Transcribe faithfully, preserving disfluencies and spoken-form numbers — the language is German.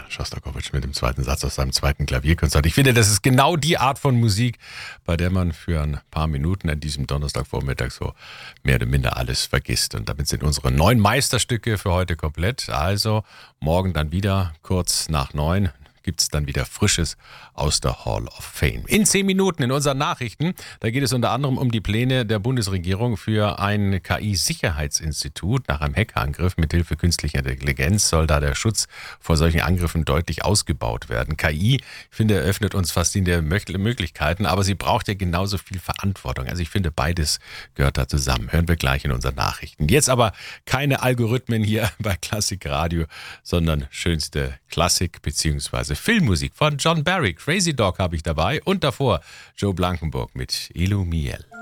Schostakowitsch mit dem zweiten Satz aus seinem zweiten Klavierkonzert. Ich finde, das ist genau die Art von Musik, bei der man für ein paar Minuten an diesem Donnerstagvormittag so mehr oder minder alles vergisst. Und damit sind unsere neun Meisterstücke für heute komplett. Also morgen dann wieder kurz nach neun gibt es dann wieder Frisches aus der Hall of Fame. In zehn Minuten in unseren Nachrichten, da geht es unter anderem um die Pläne der Bundesregierung für ein K I-Sicherheitsinstitut. Nach einem Hackerangriff mit Hilfe künstlicher Intelligenz soll da der Schutz vor solchen Angriffen deutlich ausgebaut werden. K I, ich finde, eröffnet uns faszinierende Möglichkeiten, aber sie braucht ja genauso viel Verantwortung. Also ich finde, beides gehört da zusammen. Hören wir gleich in unseren Nachrichten. Jetzt aber keine Algorithmen hier bei Klassik Radio, sondern schönste Klassik bzw. Filmmusik von John Barry. Crazy Dog habe ich dabei und davor Joe Blankenburg mit Illumiel.